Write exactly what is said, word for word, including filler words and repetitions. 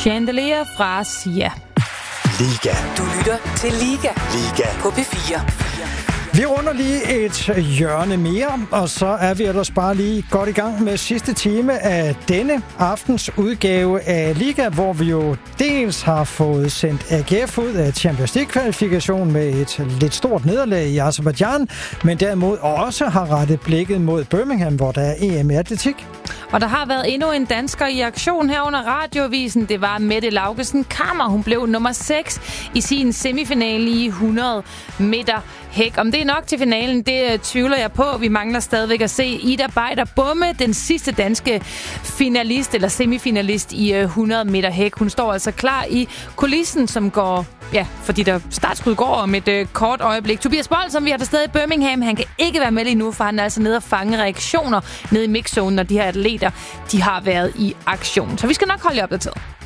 Chandelier fra Sia. Liga. Du lytter til Liga. Liga. På P fire. Vi runder lige et hjørne mere, og så er vi ellers bare lige godt i gang med sidste time af denne aftens udgave af Liga, hvor vi jo dels har fået sendt A G F ud af Champions League-kvalifikation med et lidt stort nederlag i Aserbajdsjan, men derimod også har rettet blikket mod Birmingham, hvor der er E M i atletik. Og der har været endnu en dansker i aktion her under radioavisen. Det var Mette Laugesen Kammer. Hun blev nummer seks i sin semifinale i hundrede meter hæk. Om det er nok til finalen, det tvivler jeg på. Vi mangler stadigvæk at se Ida Beider Bumme, den sidste danske finalist eller semifinalist i hundrede meter hæk. Hun står altså klar i kulissen, som går, ja, fordi der startskud går om et øh, kort øjeblik. Tobias Bold, som vi har til stede i Birmingham, han kan ikke være med lige nu, for han er altså nede og fange reaktioner nede i mixzonen, når de her atleter, de har været i aktion. Så vi skal nok holde jer opdateret.